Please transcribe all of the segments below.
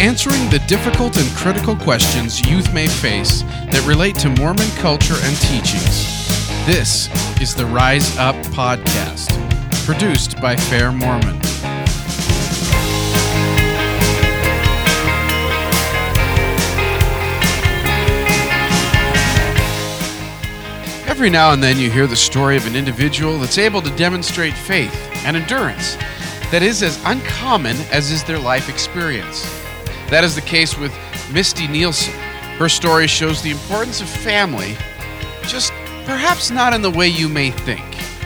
answering the difficult and critical questions youth may face that relate to Mormon culture and teachings. This is the Rise Up Podcast, produced by Fair Mormon. Every now and then you hear the story of an individual that's able to demonstrate faith and endurance that is as uncommon as is their life experience. That is the case with Misty Nielsen. Her story shows the importance of family, just perhaps not in the way you may think.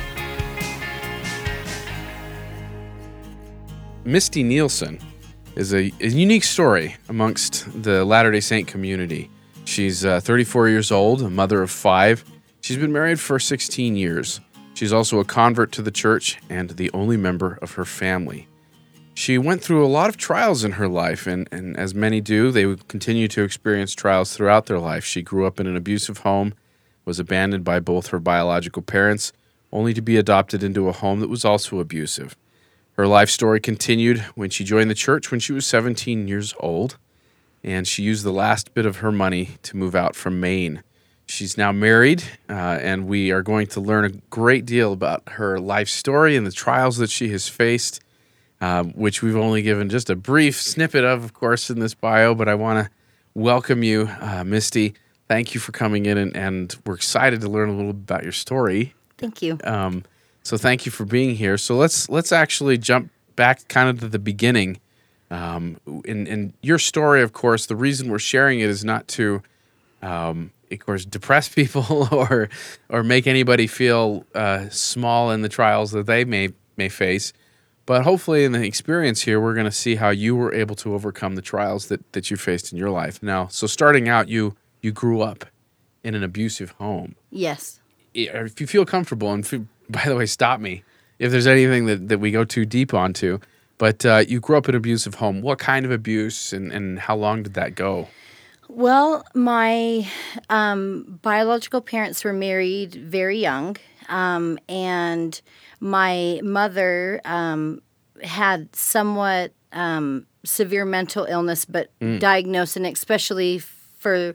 Misty Nielsen is a unique story amongst the Latter-day Saint community. She's 34 years old, a mother of 5. She's been married for 16 years. She's also a convert to the church and the only member of her family. She went through a lot of trials in her life, and as many do, they would continue to experience trials throughout their life. She grew up in an abusive home, was abandoned by both her biological parents, only to be adopted into a home that was also abusive. Her life story continued when she joined the church when she was 17 years old, and she used the last bit of her money to move out from Maine. She's now married, and we are going to learn a great deal about her life story and the trials that she has faced, which we've only given just a brief snippet of course, in this bio, but I want to welcome you, Misty. Thank you for coming in, and we're excited to learn a little bit about your story. Thank you. So thank you for being here. So let's actually jump back kind of to the beginning. In your story, of course, the reason we're sharing it is not to, of course, depress people or make anybody feel small in the trials that they may face. But hopefully in the experience here, we're going to see how you were able to overcome the trials that you faced in your life. Now, so starting out, you grew up in an abusive home. Yes. If you feel comfortable, and by the way, stop me if there's anything that we go too deep onto. But you grew up in an abusive home. What kind of abuse and how long did that go? Well, my biological parents were married very young, and my mother had somewhat severe mental illness, but diagnosed, and especially for,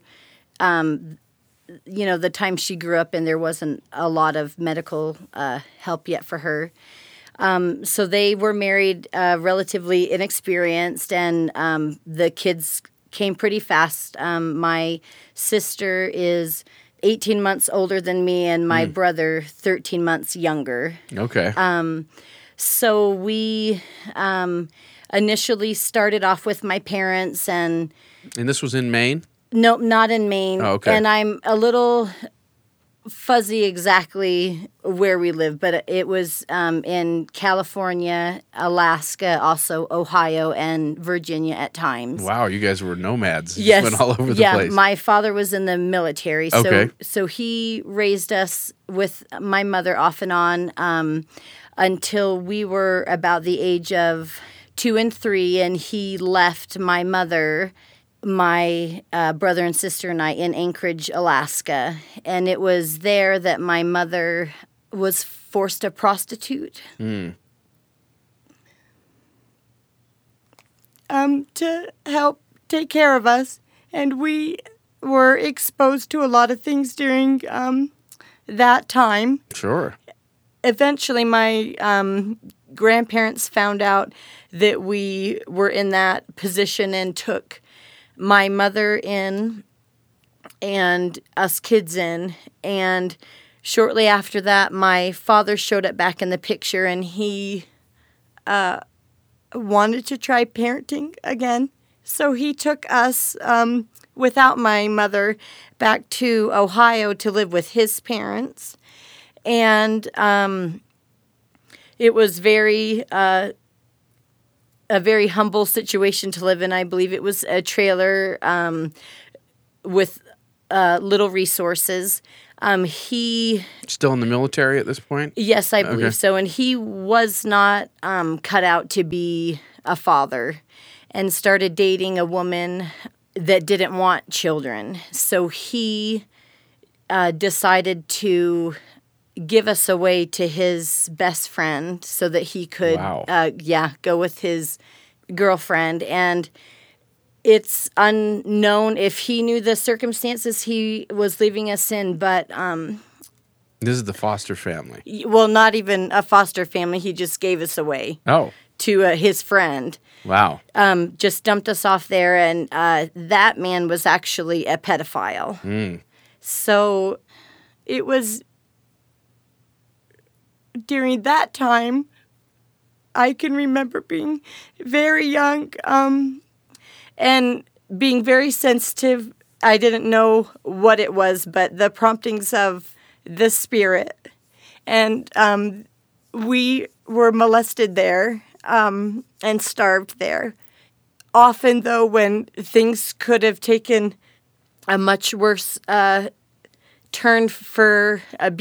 the time she grew up in, there wasn't a lot of medical help yet for her. So they were married relatively inexperienced, and the kids came pretty fast. My sister is 18 months older than me, and my brother 13 months younger. Okay. So we initially started off with my parents, and this was in Maine? Nope, not in Maine. Oh, okay. And I'm a little fuzzy exactly where we live, but it was in California, Alaska, also Ohio, and Virginia at times. Wow, you guys were nomads. You Yes. just went all over the place. Yeah, my father was in the military, Okay. so he raised us with my mother off and on until we were about the age of 2 and 3, and he left my mother, my brother and sister and I in Anchorage, Alaska. And it was there that my mother was forced to prostitute. To help take care of us. And we were exposed to a lot of things during that time. Sure. Eventually, my grandparents found out that we were in that position and took my mother in and us kids in. And shortly after that, my father showed up back in the picture, and he wanted to try parenting again. So he took us, without my mother, back to Ohio to live with his parents. And it was a very humble situation to live in. I believe it was a trailer with little resources. He Still in the military at this point? Yes, I believe so. And he was not cut out to be a father, and started dating a woman that didn't want children. So he decided to give us away to his best friend so that he could, go with his girlfriend. And it's unknown if he knew the circumstances he was leaving us in, but This is the foster family. well, not even a foster family. He just gave us away Oh, to his friend. wow. Just dumped us off there, and that man was actually a pedophile. So it was during that time, I can remember being very young and being very sensitive. I didn't know what it was, but the promptings of the Spirit. And we were molested there and starved there. Often, though, when things could have taken a much worse turn for abuse,